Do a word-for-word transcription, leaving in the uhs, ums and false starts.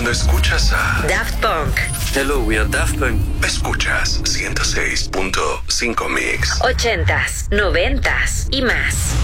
Cuando escuchas a Daft Punk. Hello, we are Daft Punk. Escuchas ciento seis punto cinco Mix. Ochentas, noventas y más.